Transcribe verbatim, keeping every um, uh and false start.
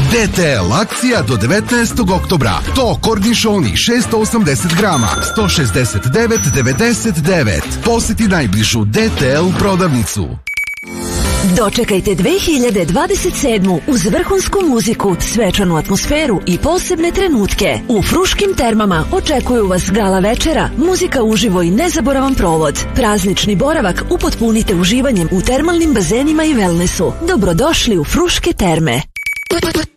D T L akcija do devetnaestog oktobra. To kornišoni šesto osamdeset grama, sto šezdeset devet devedeset devet. Poseti najbližu D T L prodavnicu. Dočekajte dve hiljade dvadeset sedmu uz vrhunsku muziku, svečanu atmosferu i posebne trenutke. U Fruškim termama očekuju vas gala večera, muzika uživo i nezaboravan provod. Praznični boravak upotpunite uživanjem u termalnim bazenima i wellnessu. Dobrodošli u Fruške terme.